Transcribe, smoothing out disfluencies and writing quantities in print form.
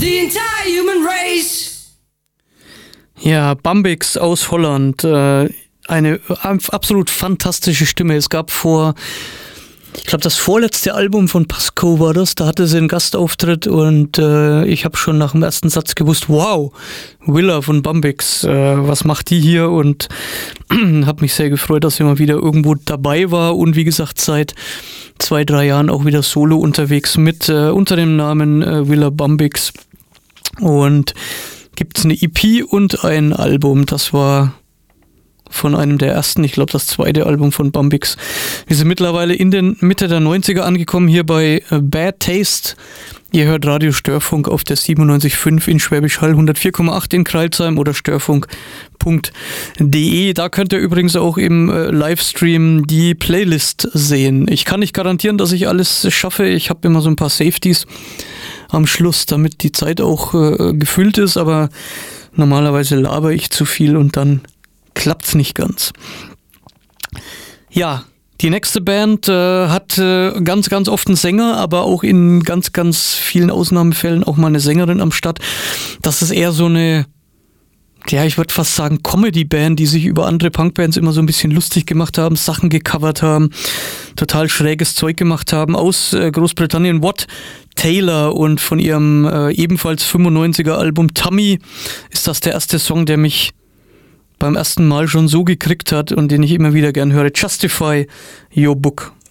the entire human race. Ja, Bambix aus Holland, eine absolut fantastische Stimme. Es gab ich glaube, das vorletzte Album von Pasco war das, da hatte sie einen Gastauftritt und ich habe schon nach dem ersten Satz gewusst, wow, Willa von Bambix, was macht die hier? Und habe mich sehr gefreut, dass sie mal wieder irgendwo dabei war und wie gesagt seit 2-3 Jahren auch wieder solo unterwegs mit unter dem Namen Willa Bambix. Und gibt es eine EP und ein Album, das war von einem der ersten, ich glaube das zweite Album von Bambix. Wir sind mittlerweile in den Mitte der 90er angekommen, hier bei Bad Taste. Ihr hört Radio Störfunk auf der 97.5 in Schwäbisch Hall, 104,8 in Crailsheim oder störfunk.de. Da könnt ihr übrigens auch im Livestream die Playlist sehen. Ich kann nicht garantieren, dass ich alles schaffe. Ich habe immer so ein paar Safeties am Schluss, damit die Zeit auch gefüllt ist, aber normalerweise laber ich zu viel und dann klappt's nicht ganz. Ja, die nächste Band hat ganz, ganz oft einen Sänger, aber auch in ganz, ganz vielen Ausnahmefällen auch mal eine Sängerin am Start. Das ist eher so eine, ja, ich würde fast sagen Comedy-Band, die sich über andere Punkbands immer so ein bisschen lustig gemacht haben, Sachen gecovert haben, total schräges Zeug gemacht haben. Aus Großbritannien, Wat Taylor, und von ihrem ebenfalls 95er Album Tummy ist das der erste Song, der mich beim ersten Mal schon so gekriegt hat und den ich immer wieder gern höre. Justify Your Book.